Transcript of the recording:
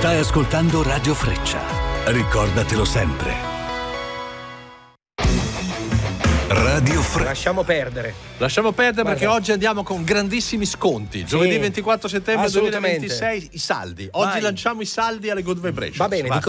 Stai ascoltando Radio Freccia. Ricordatelo sempre. Radio Freccia. Lasciamo perdere perché oggi andiamo con grandissimi sconti. Giovedì 24 settembre 2026 i saldi. Oggi lanciamo i saldi alle Good Vibration. Va bene,